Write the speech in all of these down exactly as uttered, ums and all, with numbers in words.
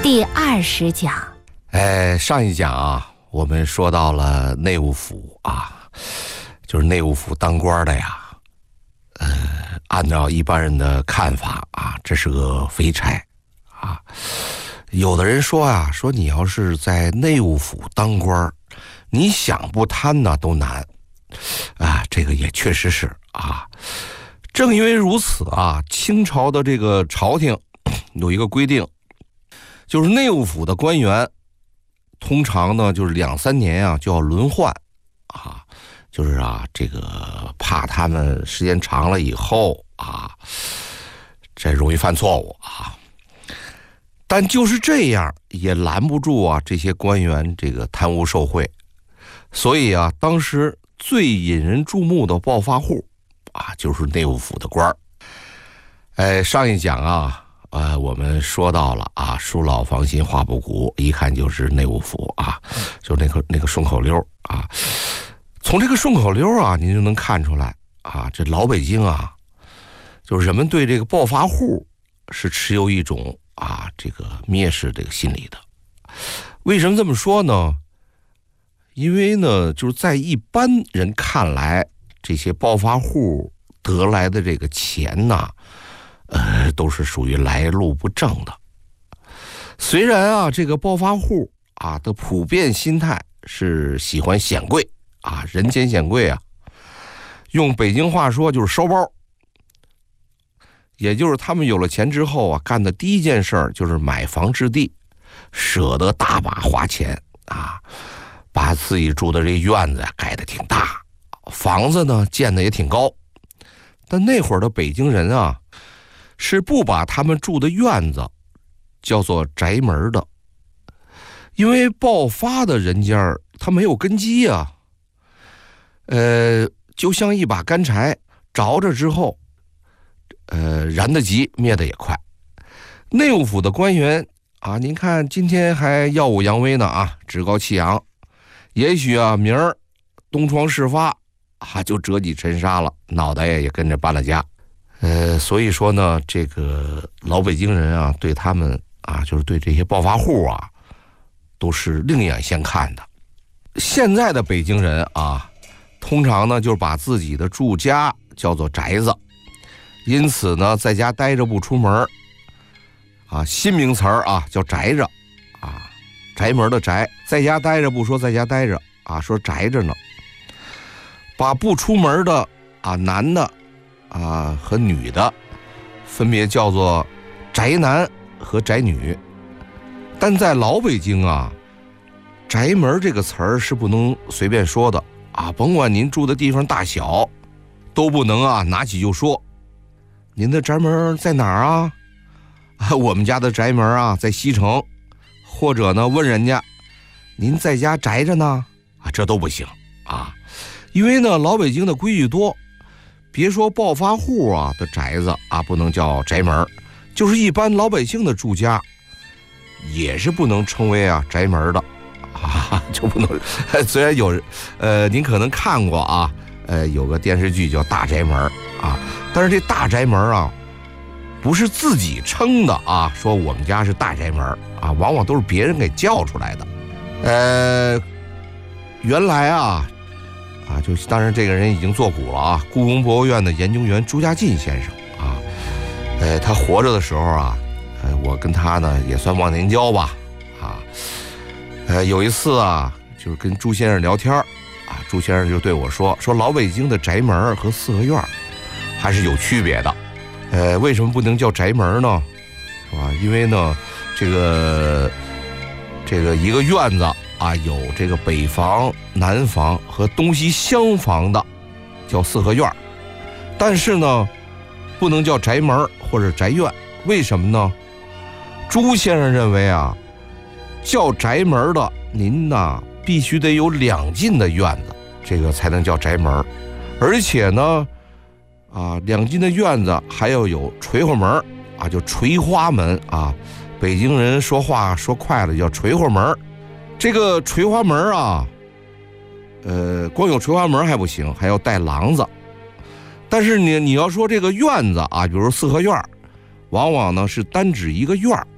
第二十讲。 哎，上一讲啊，我们说到了内务府啊，就是内务府当官的呀，呃，按照一般人的看法啊，这是个肥差啊。有的人说啊，说你要是在内务府当官，你想不贪呢都难啊。这个也确实是啊。正因为如此啊，清朝的这个朝廷有一个规定，就是内务府的官员通常呢就是两三年啊就要轮换啊，就是啊这个怕他们时间长了以后啊，这容易犯错误啊。但就是这样也拦不住啊这些官员这个贪污受贿，所以啊当时最引人注目的暴发户啊就是内务府的官儿。哎，上一讲啊呃，我们说到了啊，书老防心话不鼓，一看就是内务府啊，就那个那个顺口溜啊。从这个顺口溜啊，您就能看出来啊，这老北京啊，就是人们对这个暴发户是持有一种啊这个蔑视这个心理的。为什么这么说呢？因为呢，就是在一般人看来，这些暴发户得来的这个钱呐，呃，都是属于来路不正的。虽然啊，这个暴发户啊的普遍心态是喜欢显贵啊，人间显贵啊，用北京话说就是烧包，也就是他们有了钱之后啊，干的第一件事儿就是买房置地，舍得大把花钱啊，把自己住的这院子盖得挺大，房子呢建得也挺高。但那会儿的北京人啊，是不把他们住的院子叫做宅门的，因为爆发的人家他没有根基啊，呃，就像一把干柴，着着之后，呃，燃得急，灭得也快。内务府的官员啊，您看今天还耀武扬威呢啊，趾高气扬，也许啊明儿东窗事发啊，就折戟沉沙了，脑袋也跟着搬了家。呃，所以说呢，这个老北京人啊，对他们啊，就是对这些暴发户啊，都是另眼相看的。现在的北京人啊，通常呢就是把自己的住家叫做宅子，因此呢，在家待着不出门啊，新名词儿啊叫宅着啊，宅门的宅，在家待着不说在家待着啊，说宅着呢。把不出门的啊男的啊和女的分别叫做宅男和宅女。但在老北京啊，宅门这个词儿是不能随便说的啊，甭管您住的地方大小，都不能啊拿起就说。您的宅门在哪儿啊？啊，我们家的宅门啊在西城，或者呢问人家您在家宅着呢啊，这都不行啊。因为呢，老北京的规矩多，别说暴发户啊的宅子啊不能叫宅门，就是一般老百姓的住家，也是不能称为啊宅门的啊，就不能。虽然有，呃，您可能看过啊，呃，有个电视剧叫《大宅门》啊，但是这大宅门啊，不是自己称的啊，说我们家是大宅门啊，往往都是别人给叫出来的。呃，原来啊。啊，就当然这个人已经作古了啊，故宫博物院的研究员朱家进先生啊，呃，他活着的时候啊，呃，我跟他呢也算忘年交吧，啊，呃，有一次啊，就是跟朱先生聊天啊，朱先生就对我说，说老北京的宅门和四合院还是有区别的，呃，为什么不能叫宅门呢？是吧？因为呢，这个这个一个院子。啊，有这个北房、南房和东西厢房的，叫四合院。但是呢，不能叫宅门或者宅院，为什么呢？朱先生认为啊，叫宅门的，您呐必须得有两进的院子，这个才能叫宅门。而且呢，啊，两进的院子还要有垂花门啊，就垂花门啊。北京人说话说快了叫垂花门。这个垂花门啊，呃，光有垂花门还不行，还要带廊子。但是你你要说这个院子啊，比如四合院，往往呢是单指一个院，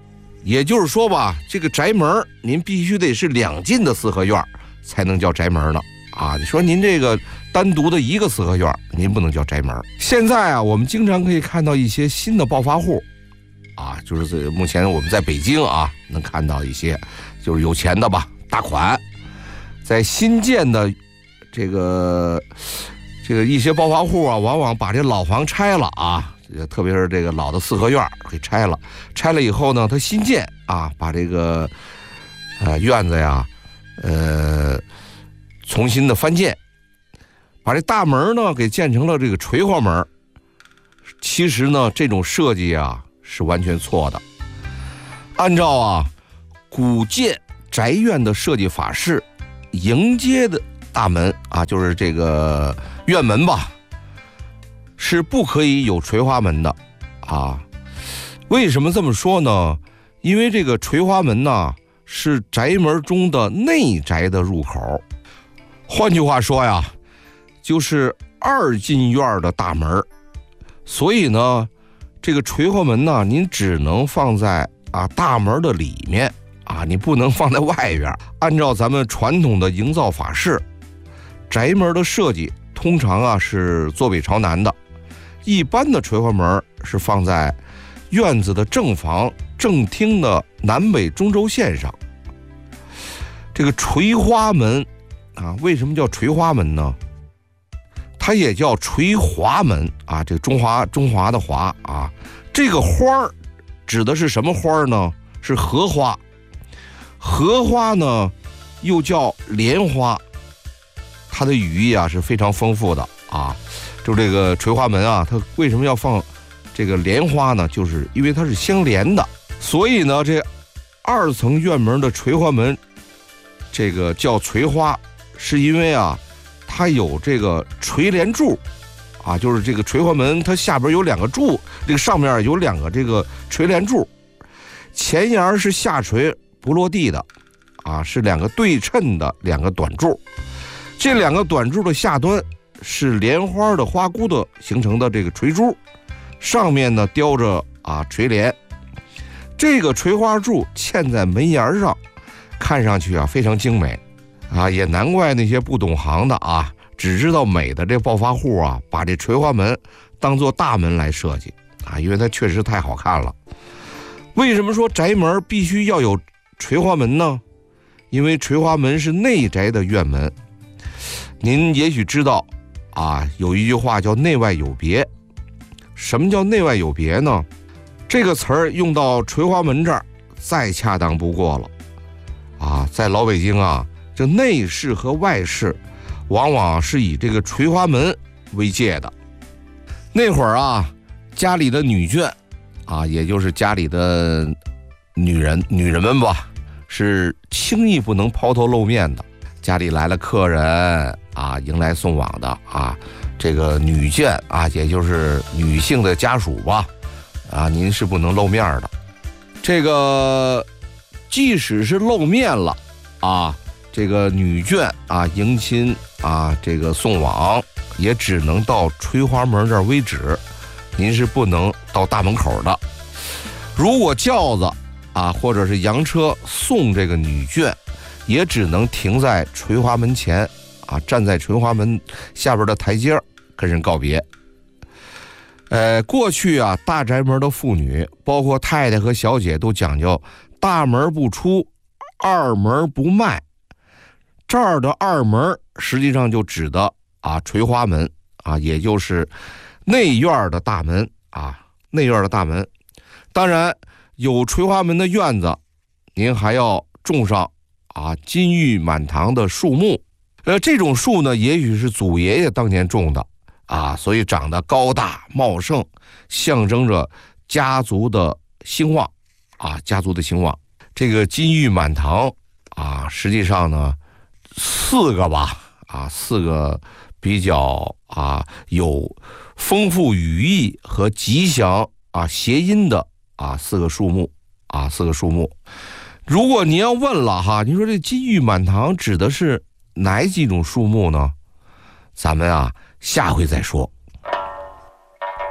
也就是说吧，这个宅门您必须得是两进的四合院才能叫宅门呢。啊，你说您这个单独的一个四合院，您不能叫宅门。现在啊，我们经常可以看到一些新的暴发户，啊，就是目前我们在北京啊，能看到一些就是有钱的吧，大款，在新建的这个这个一些暴发户啊，往往把这老房拆了啊。特别是这个老的四合院给拆了，拆了以后呢，他新建啊，把这个呃院子呀，呃重新的翻建，把这大门呢给建成了这个垂花门。其实呢，这种设计啊是完全错的。按照啊古建宅院的设计法式，迎接的大门啊，就是这个院门吧，是不可以有垂花门的啊。为什么这么说呢？因为这个垂花门呢是宅门中的内宅的入口，换句话说呀，就是二进院的大门。所以呢，这个垂花门呢，您只能放在啊大门的里面啊，你不能放在外边。按照咱们传统的营造法式，宅门的设计通常啊是坐北朝南的。一般的垂花门是放在院子的正房、正厅的南北中轴线上。这个垂花门啊，为什么叫垂花门呢？它也叫垂华门啊，这个中华中华的华啊。这个花指的是什么花呢？是荷花。荷花呢，又叫莲花。它的语义啊是非常丰富的啊。就这个垂花门啊，它为什么要放这个莲花呢？就是因为它是相连的，所以呢，这二层院门的垂花门，这个叫垂花，是因为啊，它有这个垂帘柱，啊，就是这个垂花门，它下边有两个柱，这个上面有两个这个垂帘柱，前沿是下垂不落地的，啊，是两个对称的两个短柱，这两个短柱的下端是莲花的花骨的形成的这个垂珠，上面呢雕着啊垂帘，这个垂花柱嵌在门檐上，看上去啊非常精美啊，也难怪那些不懂行的啊，只知道美的这暴发户啊，把这垂花门当做大门来设计啊，因为它确实太好看了。为什么说宅门必须要有垂花门呢？因为垂花门是内宅的院门。您也许知道啊，有一句话叫内外有别。什么叫内外有别呢？这个词儿用到垂花门这儿再恰当不过了啊。在老北京啊，这内室和外室往往是以这个垂花门为界的。那会儿啊，家里的女眷啊，也就是家里的女人女人们吧，是轻易不能抛头露面的。家里来了客人啊，迎来送往的啊，这个女眷啊，也就是女性的家属吧，啊，您是不能露面的。这个即使是露面了啊，这个女眷啊迎亲啊，这个送往也只能到垂花门这儿为止，您是不能到大门口的。如果轿子啊或者是洋车送这个女眷，也只能停在垂花门前啊，站在垂花门下边的台阶跟人告别。呃，过去啊，大宅门的妇女，包括太太和小姐，都讲究大门不出，二门不迈。这儿的二门实际上就指的啊垂花门啊，也就是内院的大门啊，内院的大门。当然，有垂花门的院子，您还要种上啊，金玉满堂的树木，呃，这种树呢，也许是祖爷爷当年种的啊，所以长得高大茂盛，象征着家族的兴旺啊，家族的兴旺。这个金玉满堂啊，实际上呢，四个吧，啊，四个比较啊有丰富语义和吉祥啊谐音的啊四个树木啊，四个树木。如果您要问了哈，您说这金玉满堂指的是哪几种树木呢？咱们啊下回再说。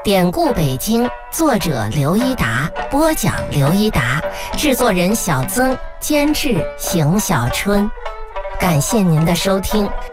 典故北京，作者刘一达，播讲刘一达，制作人小曾，监制邢小春。感谢您的收听，